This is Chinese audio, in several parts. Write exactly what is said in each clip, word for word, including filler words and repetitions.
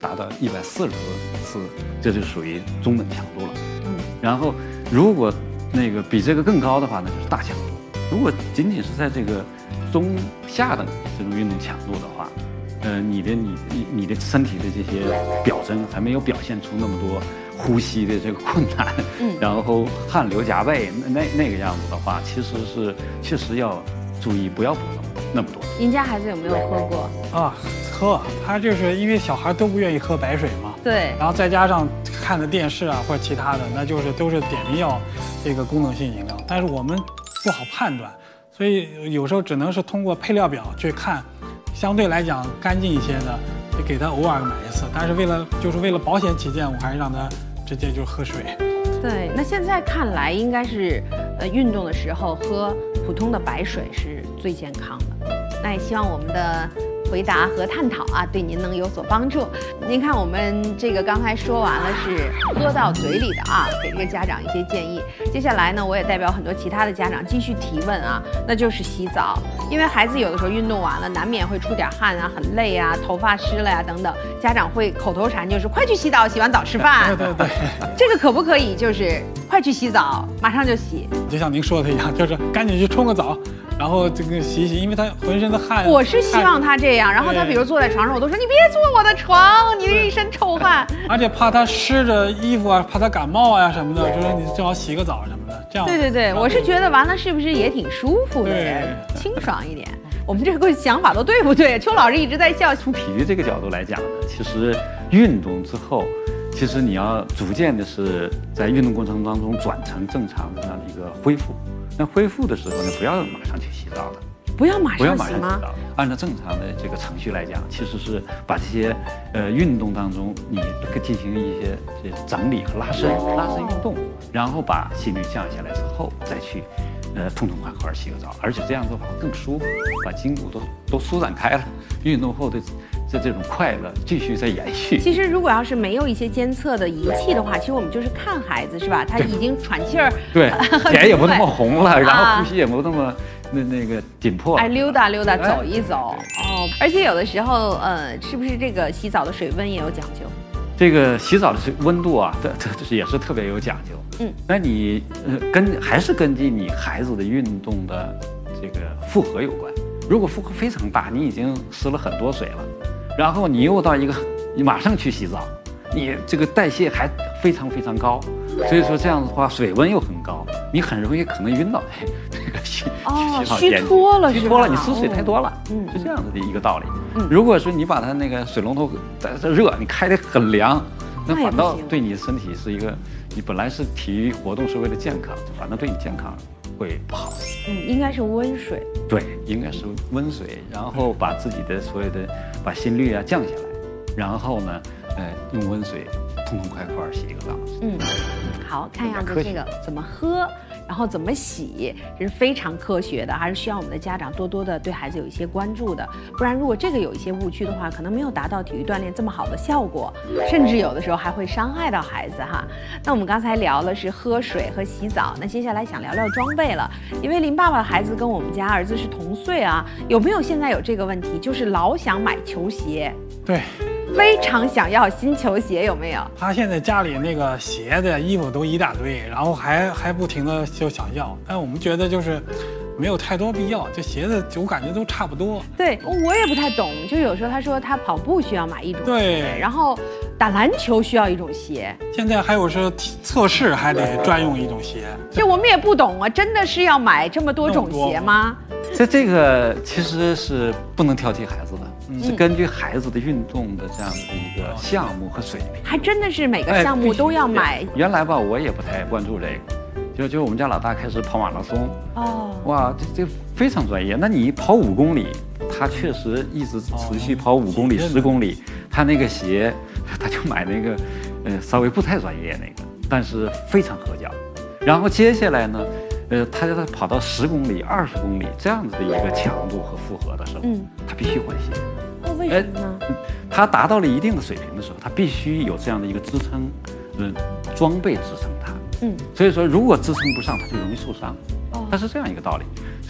达到一百四十次，这就属于中等强度了。嗯，然后如果那个比这个更高的话，那就是大强度。如果仅仅是在这个中下等这种运动强度的话，呃，你的你你你的身体的这些表征还没有表现出那么多呼吸的这个困难，嗯，然后汗流浃背那那那个样子的话，其实是确实要注意不要补那么那么多。 您家孩子有没有喝过？ 啊，喝，他就是因为小孩都不愿意喝白水嘛， 对， 然后再加上看的电视啊或者其他的，那就是都是点名要这个功能性饮料，但是我们不好判断，所以有时候只能是通过配料表去看。相对来讲干净一些的，就给他偶尔买一次，但是为了就是为了保险起见，我还是让他直接就喝水。 对，那现在看来应该是，呃，运动的时候喝普通的白水是最健康的。那也希望我们的回答和探讨啊，对您能有所帮助。您看，我们这个刚才说完了是喝到嘴里的啊，给这个家长一些建议。接下来呢，我也代表很多其他的家长继续提问啊，那就是洗澡。因为孩子有的时候运动完了，难免会出点汗啊，很累啊，头发湿了呀、啊、等等，家长会口头禅就是快去洗澡，洗完澡吃饭。 对对对， 这个可不可以？就是快去洗澡，马上就洗。 就像您说的一样，就是赶紧去冲个澡。然后这个洗一洗，因为他浑身的汗。 我是希望他这样，然后他比如坐在床上，我都说你别坐我的床，你这一身臭汗。 而且怕他湿着衣服啊，怕他感冒啊什么的，就说你最好洗个澡什么的，这样。 对对对，我是觉得完了是不是也挺舒服的，清爽一点。我们这个想法都对不对？邱老师一直在笑。 从体育这个角度来讲呢，其实运动之后，其实你要逐渐的是在运动过程当中转成正常的这样的一个恢复。那恢复的时候呢，不要马上去洗澡的， 不要马上洗吗？ 不要马上洗澡。按照正常的这个程序来讲，其实是把这些呃运动当中你进行一些这整理和拉伸、拉伸运动，然后把心率降下来之后再去呃痛痛快快洗个澡，而且这样的话更舒服，把筋骨都都舒展开了，运动后的这这种快乐继续在延续。 其实如果要是没有一些监测的仪器的话，其实我们就是看孩子是吧？他已经喘气儿， 对，脸也不那么红了，然后呼吸也不那么那那个紧迫。 哎，溜达溜达，走一走哦。而且有的时候，呃，是不是这个洗澡的水温也有讲究？ 这个洗澡的水温度啊，这这也是特别有讲究。嗯，那你呃跟还是根据你孩子的运动的这个负荷有关。如果负荷非常大，你已经失了很多水了，然后你又到一个你马上去洗澡，你这个代谢还非常非常高，所以说这样的话水温又很高，你很容易可能晕倒这个洗哦， 洗澡虚脱了， 虚脱了，你失水太多了，嗯，是这样子的一个道理。嗯，如果说你把它那个水龙头在这热，你开得很凉，那反倒对你身体是一个，你本来是体育活动是为了健康，反倒对你健康会不好。 嗯，应该是温水。 对，应该是温水，然后把自己的所有的把心率啊降下来，然后呢，呃，用温水痛痛快快洗一个澡。嗯， 好，看样子这个怎么喝，然后怎么洗，这是非常科学的，还是需要我们的家长多多的对孩子有一些关注的。不然，如果这个有一些误区的话，可能没有达到体育锻炼这么好的效果，甚至有的时候还会伤害到孩子哈。那我们刚才聊了是喝水和洗澡，那接下来想聊聊装备了，因为林爸爸的孩子跟我们家儿子是同岁啊，有没有现在有这个问题，就是老想买球鞋？ 对。 非常想要新球鞋，有没有？ 他现在家里那个鞋子、衣服都一大堆，然后还还不停的就想要，但我们觉得就是没有太多必要，这鞋子我感觉都差不多。 对，我也不太懂，就有时候他说他跑步需要买一种鞋， 对， 然后打篮球需要一种鞋， 现在还有是测试还得专用一种鞋， 就我们也不懂啊，真的是要买这么多种鞋吗？ 这这个其实是不能挑剔孩子的。是根据孩子的运动的这样的一个项目和水平， 还真的是每个项目都要买。 哎、原来吧，我也不太关注这个，就就我们家老大开始跑马拉松，哦，哇，这这非常专业。那你跑五公里，他确实一直持续跑五公里、十、哦、公里，他那个鞋，他就买那个，呃，稍微不太专业那个，但是非常合脚。然后接下来呢？呃，他他跑到十公里、二十公里这样子的一个强度和负荷的时候，嗯，他必须换鞋。 哦，为什么呢？ 呃、他达到了一定的水平的时候，他必须有这样的一个支撑，呃，装备支撑他。嗯，所以说如果支撑不上，他就容易受伤。哦，它是这样一个道理。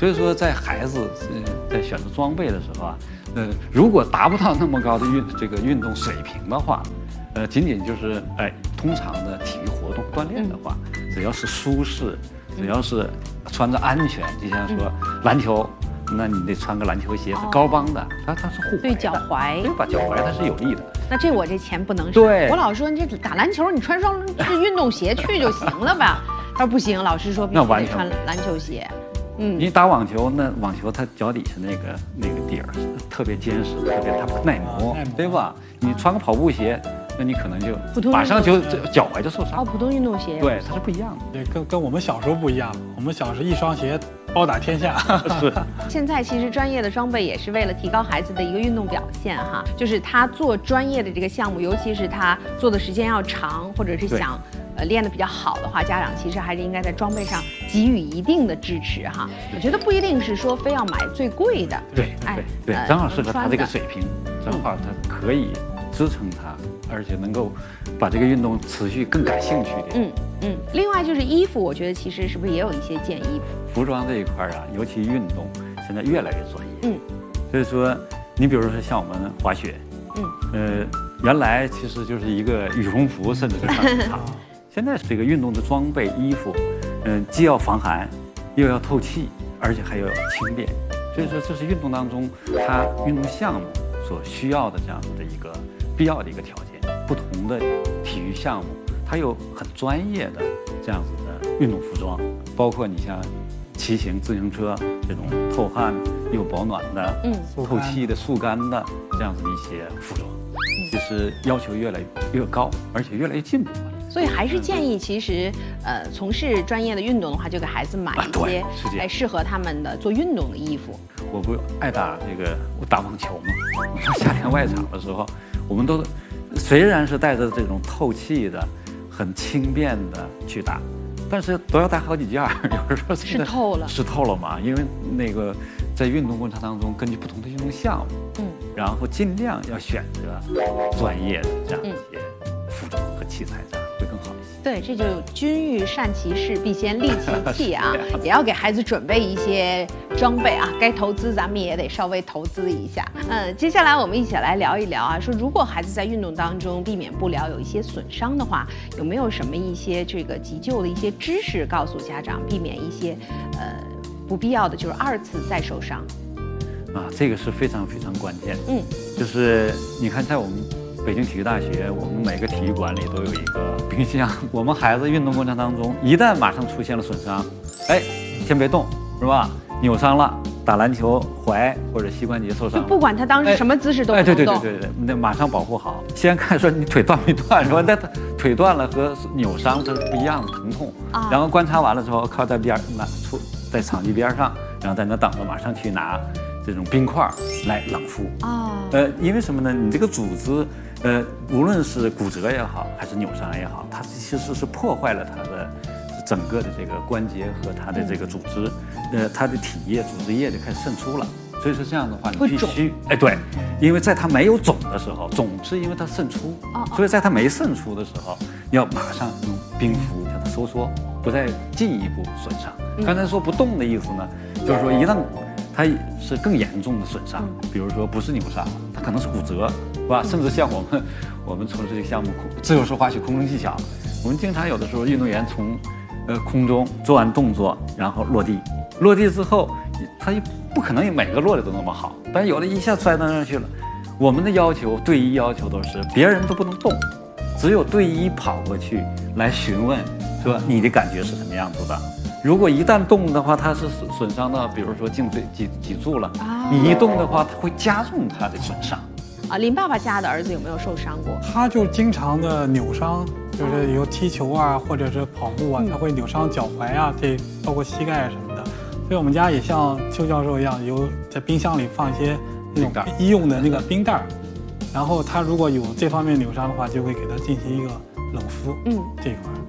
所以说，在孩子呃在选择装备的时候啊，呃，如果达不到那么高的运这个运动水平的话，呃，仅仅就是哎通常的体育活动锻炼的话，只要是舒适，只要是穿着安全，就像说篮球。那你得穿个篮球鞋，是高帮的，它它是护踝的， 对脚踝， 对吧？脚踝它是有利的。 那这我这钱不能省。 对， 我老说你这打篮球，你穿双是运动鞋去就行了吧？他说不行，老师说必须得穿篮球鞋。嗯， 你打网球，那网球它脚底下那个那个底儿特别坚实，特别它耐磨，对吧？你穿个跑步鞋。那你可能就马上就脚踝就受伤哦，普通运动鞋对，它是不一样的， 跟跟我们小时候不一样。我们小时候一双鞋包打天下。 是。 现在其实专业的装备也是为了提高孩子的一个运动表现哈，就是他做专业的这个项目，尤其是他做的时间要长，或者是想呃练得比较好的话，家长其实还是应该在装备上给予一定的支持哈。我觉得不一定是说非要买最贵的， 对，哎对，正好适合他这个水平，正好他可以支撑他。而且能够把这个运动持续更感兴趣一点。 嗯嗯。另外就是衣服，我觉得其实是不是也有一些建议？ 服装这一块啊，尤其运动现在越来越专业。 嗯。 所以说，你比如说像我们滑雪，嗯，呃，原来其实就是一个羽绒服，甚至是上场。现在这个运动的装备衣服，嗯，既要防寒，又要透气，而且还要轻便。所以说，这是运动当中它运动项目所需要的这样子的一个必要的一个条件。不同的体育项目，它有很专业的这样子的运动服装，包括你像骑行自行车这种透汗又保暖的、嗯，透气的、速干的这样子的一些服装，其实要求越来越高，而且越来越进步。 所以还是建议，其实呃，从事专业的运动的话，就给孩子买一些哎适合他们的做运动的衣服。 我不爱打这个，我打网球嘛，我说夏天外场的时候，我们都。虽然是带着这种透气的、很轻便的去打，但是都要带好几件儿。有时候湿透了， 湿透了嘛？因为那个在运动过程当中，根据不同的运动项目，嗯，然后尽量要选择专业的这样一些服装和器材，这样会更好一些。 对，这就君欲善其事，必先利其器啊，也要给孩子准备一些装备啊，该投资咱们也得稍微投资一下。嗯，接下来我们一起来聊一聊啊，说如果孩子在运动当中避免不了有一些损伤的话，有没有什么一些这个急救的一些知识告诉家长，避免一些呃不必要的就是二次再受伤？ 啊，这个是非常非常关键。嗯，就是你看在我们北京体育大学，我们每个体育馆里都有一个冰箱。我们孩子运动过程当中，一旦马上出现了损伤，哎，先别动，是吧？扭伤了，打篮球踝或者膝关节受伤， 就不管他当时什么姿势都不能动。 哎，对对对对对，那马上保护好。先看说你腿断没断，是吧？那腿断了和扭伤这是不一样的疼痛。啊。然后观察完了之后，靠在边那出在场地边上，然后在那等着，马上去拿这种冰块来冷敷。啊。呃，因为什么呢？你这个组织。呃，无论是骨折也好，还是扭伤也好，它其实是破坏了它的整个的这个关节和它的这个组织，呃，它的体液、组织液就开始渗出了。所以说这样的话，你必须，哎，对，因为在它没有肿的时候，肿是因为它渗出，所以在它没渗出的时候，要马上用冰敷将它收缩，不再进一步损伤。刚才说不动的意思呢，就是说一旦它是更严重的损伤，比如说不是扭伤，它可能是骨折。是吧？甚至像我们，我们从事这个项目自由式滑雪空中技巧，我们经常有的时候运动员从，呃空中做完动作，然后落地，落地之后，他不可能每个落的都那么好，但有的一下摔到那儿去了。我们的要求，队医要求都是别人都不能动，只有队医跑过去来询问，说你的感觉是什么样子的。如果一旦动的话，它是损伤到，比如说颈椎脊脊柱了，你一动的话，它会加重它的损伤。 啊，林爸爸家的儿子有没有受伤过？ 他就经常的扭伤，就是有踢球啊，或者是跑步啊，他会扭伤脚踝啊，这包括膝盖什么的。所以我们家也像邱教授一样，有在冰箱里放一些那种医用的那个冰袋儿，然后他如果有这方面扭伤的话，就会给他进行一个冷敷。嗯，这一块儿。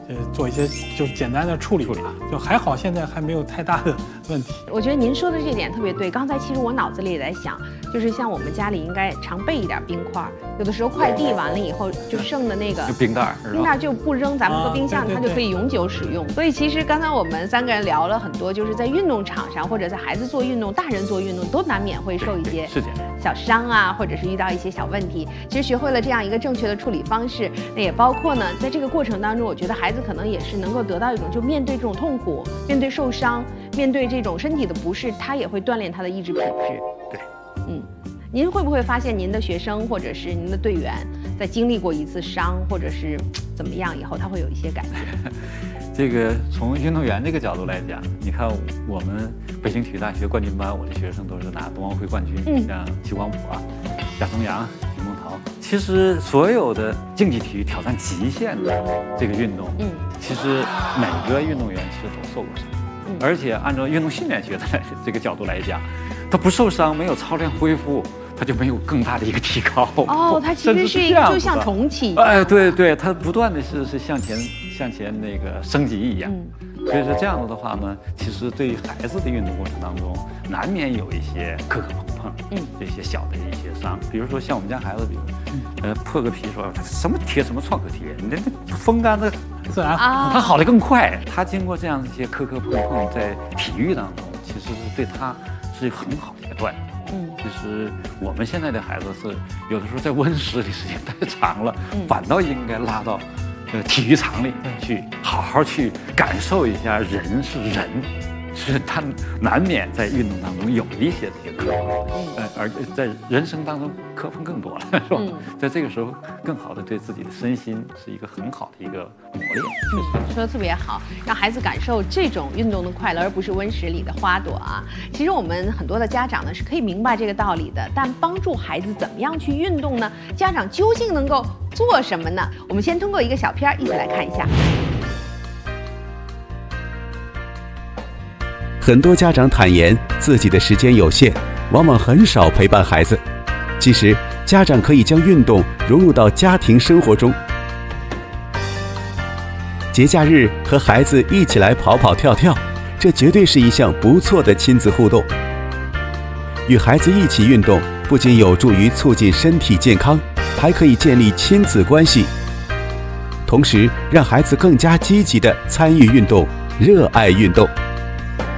呃做一些就是简单的处理吧，就还好，现在还没有太大的问题。 我觉得您说的这点特别对。刚才其实我脑子里也在想，就是像我们家里应该常备一点冰块，有的时候快递完了以后就剩的那个冰袋， 冰袋就不扔，咱们搁冰箱，它就可以永久使用。所以其实刚才我们三个人聊了很多，就是在运动场上或者在孩子做运动、大人做运动都难免会受一些小伤啊，或者是遇到一些小问题。其实学会了这样一个正确的处理方式，那也包括呢，在这个过程当中，我觉得孩子可能也是能够得到一种，就面对这种痛苦、面对受伤、面对这种身体的不适，他也会锻炼他的意志品质。 对， 嗯，您会不会发现您的学生或者是您的队员在经历过一次伤或者是怎么样以后，他会有一些改变？ 这个从运动员这个角度来讲，你看我们北京体育大学冠军班，我的学生都是拿冬奥会冠军，嗯，像齐光普啊、贾松阳、李梦桃。其实所有的竞技体育挑战极限的这个运动，嗯，其实每个运动员其实都受过伤，嗯，而且按照运动训练学的这个角度来讲，他不受伤，没有操练恢复，他就没有更大的一个提高。 哦，它其实是一个就像重启。 哎，对对，它不断的是是向前向前那个升级一样。嗯，所以说这样子的话呢，其实对于孩子的运动过程当中，难免有一些磕磕碰碰，嗯，这些小的一些伤，比如说像我们家孩子，比如呃破个皮说什么贴什么创可贴，你这这风干的自然好，它好的更快。他经过这样一些磕磕碰碰，在体育当中，其实是对他是很好的一个锻炼。嗯，其实我们现在的孩子是有的时候在温室里时间太长了，嗯，反倒应该拉到呃体育场里去，好好去感受一下人是人，是他难免在运动当中有一些这些磕碰，呃，而在人生当中磕碰更多了，是吧？嗯，在这个时候，更好的对自己的身心是一个很好的一个磨练。 嗯，说的特别好，让孩子感受这种运动的快乐，而不是温室里的花朵啊。其实我们很多的家长呢是可以明白这个道理的，但帮助孩子怎么样去运动呢？家长究竟能够做什么呢？我们先通过一个小片儿一起来看一下。 很多家长坦言自己的时间有限，往往很少陪伴孩子。其实，家长可以将运动融入到家庭生活中。节假日和孩子一起来跑跑跳跳，这绝对是一项不错的亲子互动。与孩子一起运动，不仅有助于促进身体健康，还可以建立亲子关系，同时让孩子更加积极地参与运动，热爱运动。